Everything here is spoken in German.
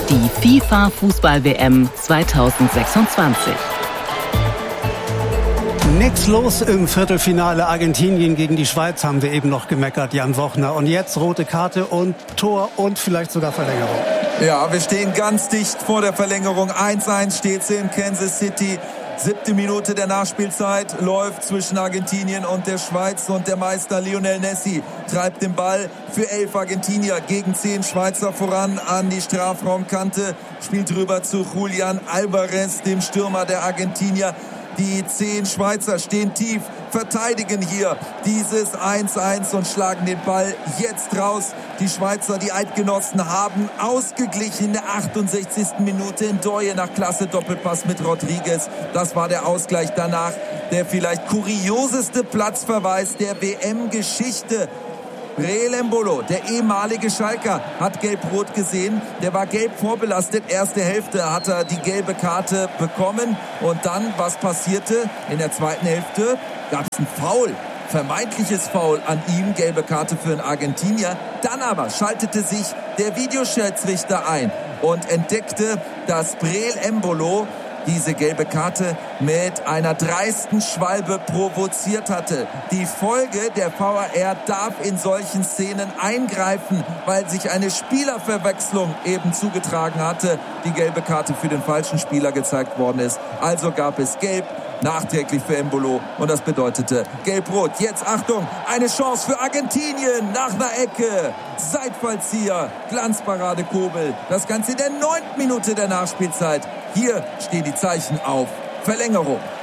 Die FIFA-Fußball-WM 2026. Nix los im Viertelfinale. Argentinien gegen die Schweiz haben wir eben noch gemeckert, Jan Wochner. Und jetzt rote Karte und Tor und vielleicht sogar Verlängerung. Ja, wir stehen ganz dicht vor der Verlängerung. 1-1 steht's in Kansas City. 7. Minute der Nachspielzeit läuft zwischen Argentinien und der Schweiz und der Meister Lionel Messi treibt den Ball für 11 Argentinier gegen 10 Schweizer voran an die Strafraumkante, spielt rüber zu Julian Alvarez, dem Stürmer der Argentinier. Die 10 Schweizer stehen tief, verteidigen hier dieses 1-1 und schlagen den Ball jetzt raus. Die Schweizer, die Eidgenossen, haben ausgeglichen in der 68. Minute in Doye nach klasse Doppelpass mit Rodriguez. Das war der Ausgleich danach. Der vielleicht kurioseste Platzverweis der WM-Geschichte. Breel Embolo, der ehemalige Schalker, hat gelb-rot gesehen. Der war gelb vorbelastet. Erste Hälfte hat er die gelbe Karte bekommen. Und dann, was passierte? In der zweiten Hälfte gab es ein Foul. Vermeintliches Foul an ihm, gelbe Karte für einen Argentinier. Dann aber schaltete sich der Videoschiedsrichter ein und entdeckte, dass Breel Embolo diese gelbe Karte mit einer dreisten Schwalbe provoziert hatte. Die Folge, der VAR darf in solchen Szenen eingreifen, weil sich eine Spielerverwechslung eben zugetragen hatte. Die gelbe Karte für den falschen Spieler gezeigt worden ist. Also gab es gelb nachträglich für Embolo und das bedeutete gelb-rot. Jetzt Achtung, eine Chance für Argentinien nach einer Ecke. Seitfallzieher, Glanzparade Kobel. Das Ganze in der 9. Minute der Nachspielzeit. Hier stehen die Zeichen auf Verlängerung.